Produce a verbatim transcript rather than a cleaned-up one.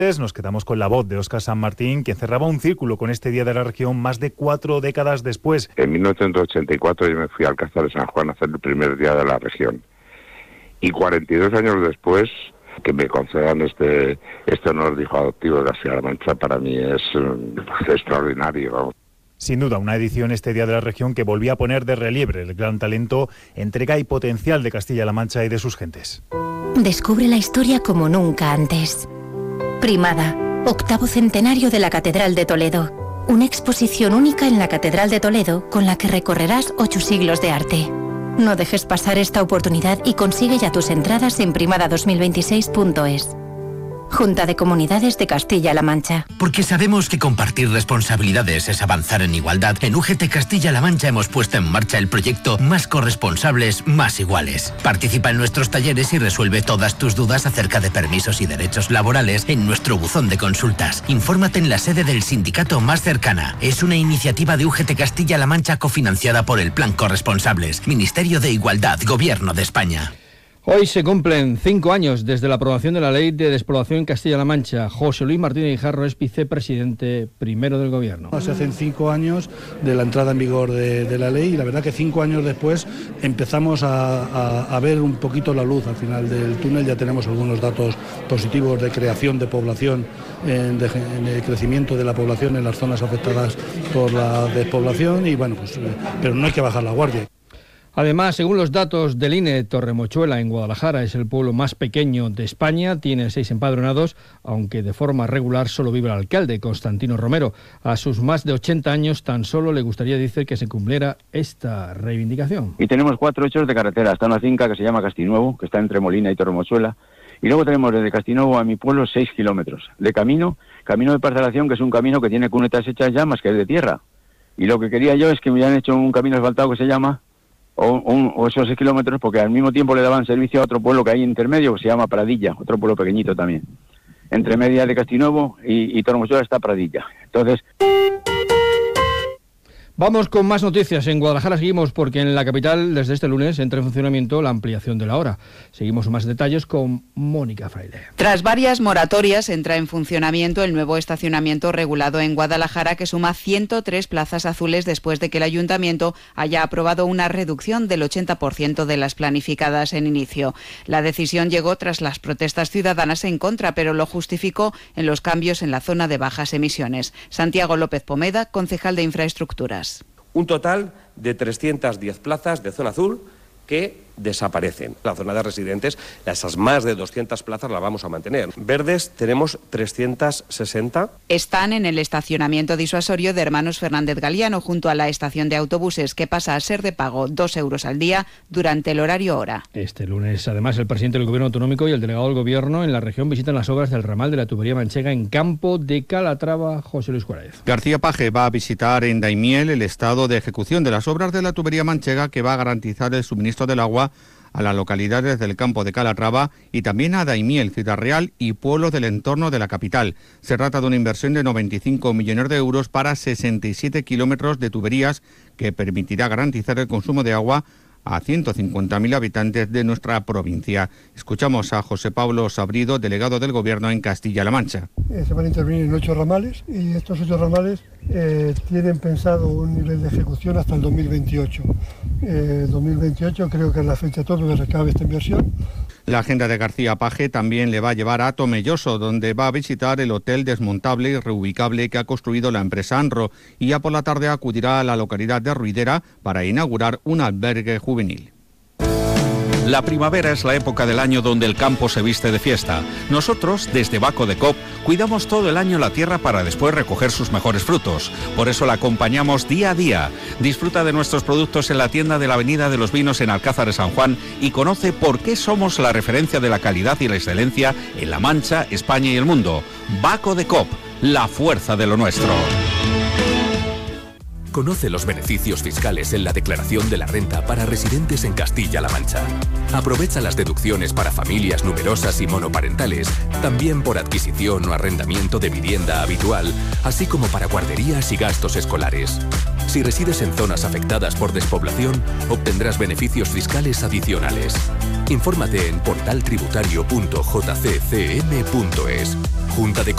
Nos quedamos con la voz de Óscar San Martín, quien cerraba un círculo con este Día de la Región más de cuatro décadas después. En mil novecientos ochenta y cuatro yo me fui al Alcázar de San Juan a hacer el primer Día de la Región. Y cuarenta y dos años después, que me concedan este este honor de hijo adoptivo de Castilla-La Mancha, para mí es um, extraordinario, vamos. Sin duda, una edición este Día de la Región que volvía a poner de relieve el gran talento, entrega y potencial de Castilla-La Mancha y de sus gentes. Descubre la historia como nunca antes. Primada, octavo centenario de la Catedral de Toledo. Una exposición única en la Catedral de Toledo con la que recorrerás ocho siglos de arte. No dejes pasar esta oportunidad y consigue ya tus entradas en primada dos mil veintiséis punto es. Junta de Comunidades de Castilla-La Mancha. Porque sabemos que compartir responsabilidades es avanzar en igualdad. En U G T Castilla-La Mancha hemos puesto en marcha el proyecto Más corresponsables, más iguales. Participa en nuestros talleres y resuelve todas tus dudas acerca de permisos y derechos laborales en nuestro buzón de consultas. Infórmate en la sede del sindicato más cercana. Es una iniciativa de U G T Castilla-La Mancha cofinanciada por el Plan Corresponsables, Ministerio de Igualdad, Gobierno de España. Hoy se cumplen cinco años desde la aprobación de la Ley de Despoblación en Castilla-La Mancha. José Luis Martínez Guijarro es vicepresidente primero del Gobierno. Se hacen cinco años de la entrada en vigor de, de la ley y la verdad que cinco años después empezamos a, a, a ver un poquito la luz al final del túnel. Ya tenemos algunos datos positivos de creación de población, en, de, en el crecimiento de la población en las zonas afectadas por la despoblación y bueno, pues, pero no hay que bajar la guardia. Además, según los datos del I N E, Torremochuela, en Guadalajara, es el pueblo más pequeño de España, tiene seis empadronados, aunque de forma regular solo vive el alcalde, Constantino Romero. A sus más de ochenta años tan solo le gustaría, dice, que se cumpliera esta reivindicación. Y tenemos cuatro hechos de carretera. Está una finca que se llama Castinuevo, que está entre Molina y Torremochuela, y luego tenemos desde Castinuevo a mi pueblo seis kilómetros de camino, camino de parcelación, que es un camino que tiene cunetas hechas ya, más que es de tierra. Y lo que quería yo es que me hayan hecho un camino asfaltado que se llama... O, un, o esos seis kilómetros, porque al mismo tiempo le daban servicio a otro pueblo que hay intermedio, que se llama Pradilla, otro pueblo pequeñito también. Entre media de Castinuevo y, y Torremochuela está Pradilla. Entonces... Vamos con más noticias. En Guadalajara seguimos porque en la capital desde este lunes entra en funcionamiento la ampliación de la hora. Seguimos más detalles con Mónica Fraile. Tras varias moratorias entra en funcionamiento el nuevo estacionamiento regulado en Guadalajara que suma ciento tres plazas azules después de que el ayuntamiento haya aprobado una reducción del ochenta por ciento de las planificadas en inicio. La decisión llegó tras las protestas ciudadanas en contra, pero lo justificó en los cambios en la zona de bajas emisiones. Santiago López Pomeda, concejal de Infraestructuras. Un total de trescientas diez plazas de zona azul que desaparecen. La zona de residentes, esas más de doscientas plazas las vamos a mantener. Verdes tenemos trescientas sesenta. Están en el estacionamiento disuasorio de Hermanos Fernández Galiano, junto a la estación de autobuses, que pasa a ser de pago dos euros al día durante el horario hora. Este lunes, además, el presidente del Gobierno Autonómico y el delegado del Gobierno en la región visitan las obras del ramal de la tubería manchega en Campo de Calatrava. José Luis Juárez. García Paje va a visitar en Daimiel el estado de ejecución de las obras de la tubería manchega que va a garantizar el suministro del agua a las localidades del Campo de Calatrava y también a Daimiel, Ciudad Real y pueblos del entorno de la capital. Se trata de una inversión de noventa y cinco millones de euros para sesenta y siete kilómetros de tuberías que permitirá garantizar el consumo de agua a ciento cincuenta mil habitantes de nuestra provincia. Escuchamos a José Pablo Sabrido, delegado del Gobierno en Castilla-La Mancha. Eh, se van a intervenir en ocho ramales y estos ocho ramales eh, tienen pensado un nivel de ejecución hasta el dos mil veintiocho. Eh, dos mil veintiocho creo que es la fecha todo donde recabe esta inversión. La agenda de García Paje también le va a llevar a Tomelloso, donde va a visitar el hotel desmontable y reubicable que ha construido la empresa Anro, y ya por la tarde acudirá a la localidad de Ruidera para inaugurar un albergue juvenil. La primavera es la época del año donde el campo se viste de fiesta. Nosotros, desde Baco de Cop, cuidamos todo el año la tierra para después recoger sus mejores frutos. Por eso la acompañamos día a día. Disfruta de nuestros productos en la tienda de la Avenida de los Vinos en Alcázar de San Juan y conoce por qué somos la referencia de la calidad y la excelencia en La Mancha, España y el mundo. Baco de Cop, la fuerza de lo nuestro. Conoce los beneficios fiscales en la declaración de la renta para residentes en Castilla-La Mancha. Aprovecha las deducciones para familias numerosas y monoparentales, también por adquisición o arrendamiento de vivienda habitual, así como para guarderías y gastos escolares. Si resides en zonas afectadas por despoblación, obtendrás beneficios fiscales adicionales. Infórmate en portal tributario punto j c c m punto es. Junta de